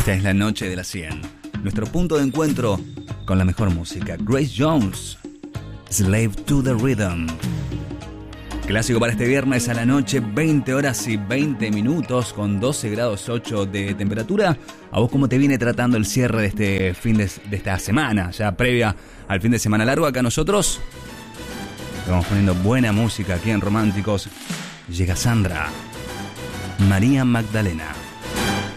Esta es la noche de las 100. Nuestro punto de encuentro con la mejor música. Grace Jones, Slave to the Rhythm. Clásico para este viernes a la noche, 20 horas y 20 minutos con 12 grados 8 de temperatura. ¿A vos cómo te viene tratando el cierre de este fin de esta semana, ya previa al fin de semana largo? Acá nosotros estamos poniendo buena música aquí en Románticos. Llega Sandra, María Magdalena.